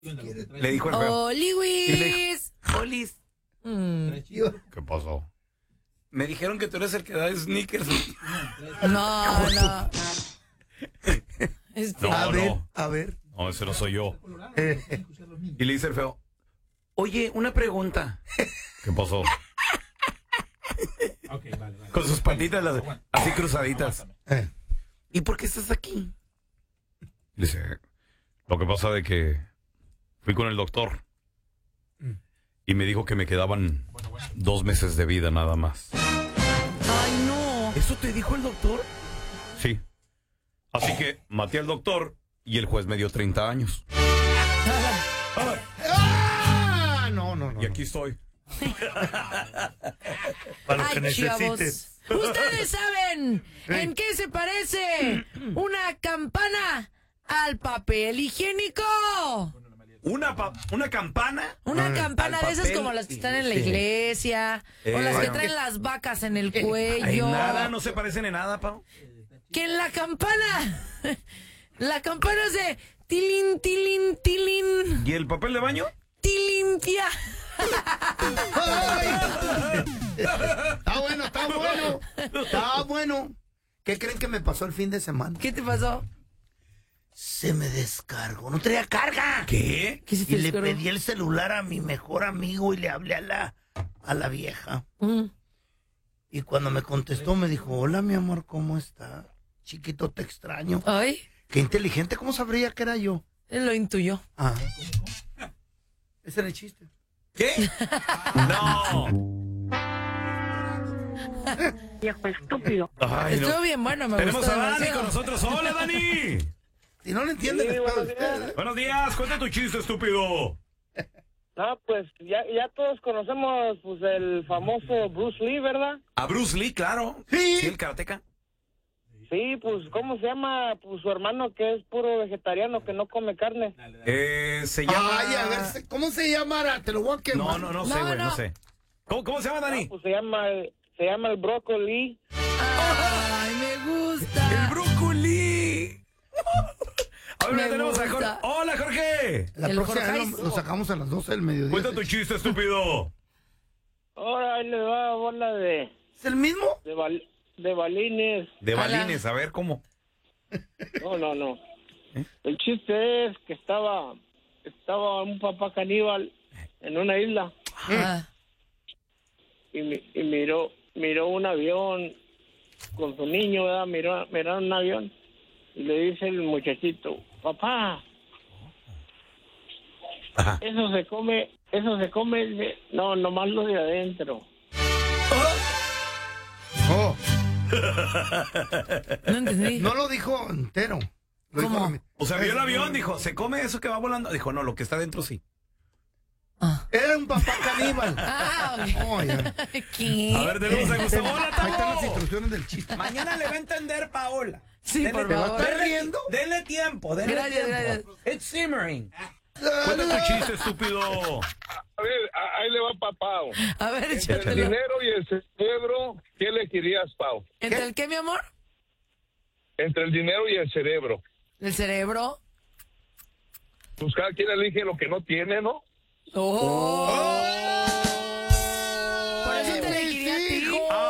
Le dijo el feo. ¡Oliwis! Olis. ¿Qué pasó? Me dijeron que tú eres el que da sneakers. No. A ver. No, ese no soy yo. Y le dice el feo, oye, una pregunta. ¿Qué pasó? Vale. Con sus patitas así cruzaditas. ¿Y por qué estás aquí? Le dice, lo que pasa es que fui con el doctor y me dijo que me quedaban 2 meses de vida nada más. ¡Ay, no! ¿Eso te dijo el doctor? Sí. Así que maté al doctor y el juez me dio 30 años. No. Y aquí estoy. Para lo que necesites. ¿Ustedes saben en qué se parece una campana al papel higiénico? ¿Una campana? Una campana al de esas papel, como las que están en la iglesia, o las que traen las vacas en el cuello. Nada, no se parecen en nada, Pau. Que en la campana es de tilín, tilín, tilín. ¿Y el papel de baño? Tilimpia. Está bueno. ¿Qué creen que me pasó el fin de semana? ¿Qué te pasó? Se me descargó. No traía carga. ¿Qué? ¿Qué se te Y le descargó? pedí el celular a mi mejor amigo y le hablé a la vieja. Y cuando me contestó me dijo, hola mi amor, ¿cómo está? Chiquito, te extraño. Ay, Qué inteligente, ¿cómo sabría que era yo? él lo intuyó. Ah. Ese era el chiste. ¿Qué? No. Viejo estúpido. Ay, no. Estuvo bien bueno, me Tenemos gustó a Dani demasiado. con nosotros. ¡Hola, Dani! Si no lo entienden, Sí, les puedo buenos días. usted. Buenos días, cuenta tu chiste, estúpido. No, pues ya todos conocemos pues el famoso Bruce Lee, ¿verdad? A Bruce Lee, claro. Sí. Sí, el karateca. Sí, pues ¿cómo se llama? Pues su hermano que es puro vegetariano, que no come carne. Se llama... Ay, a ver, ¿cómo se llamará? Te lo voy a quemar. No sé, güey, no sé. ¿Cómo se llama, Dani? Pues se llama el brócoli. Ay, me gusta. El brócoli. A ver, Me tenemos a gusta. Jorge. Hola, Jorge. La El próxima Jorge. vez lo sacamos a las 12 del mediodía. Cuenta tu chiste, estúpido. Ahora ahí le va bola de ¿Es el mismo? balines. De balines, a ver cómo. No. El chiste es que estaba un papá caníbal en una isla Ah, y miró un avión con su niño, ¿verdad? Miró un avión y le dice el muchachito, papá, Ajá. eso se come, dice, no, nomás lo de adentro. Oh, no entendí. no lo dijo entero. Lo dijo ¿Cómo? a mí. O sea, vio el avión, dijo, ¿se come eso que va volando? Dijo, no, lo que está dentro sí. Ah. Era un papá caníbal. Ok. Oh, ya. ¿Qué? A ver, tenemos a Gustavo. ¡Hola, Ahí están las Tavo! instrucciones del chiste. Mañana le va a entender Paola. Sí, por ¿Te va a favor. estar riendo? Denle tiempo, Gracias. It's simmering. Cuenta tu chiste, estúpido. A ver, ahí le va Pau. A ver, Entre el échatelo. dinero y el cerebro, ¿qué elegirías, Pau? ¿Entre el qué, mi amor? Entre el dinero y el cerebro. ¿El cerebro? Pues cada quien elige lo que no tiene, ¿no? ¡Oh! Por eso te elegiría a ti.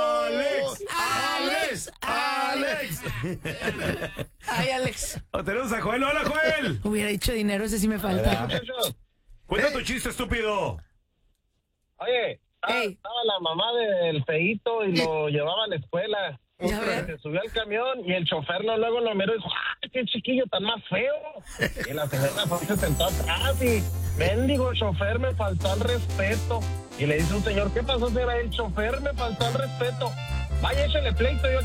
¡Alex! Ay, Alex. Tenemos a Joel. ¡Hola, Joel! Hubiera dicho dinero, ese sí me falta. Muchachos, Cuenta tu chiste, estúpido. oye, Ey. estaba la mamá del feíto y lo llevaba a la escuela. Ya ves. Se subió al camión y el chofer luego lo miró y dijo, ¡ay, qué chiquillo tan más feo! Y la señora se sentó atrás y, mendigo chofer, me faltó el respeto. Y le dice un señor, ¿qué pasó, señora? El chofer me faltó el respeto. Vaya, échale pleito, yo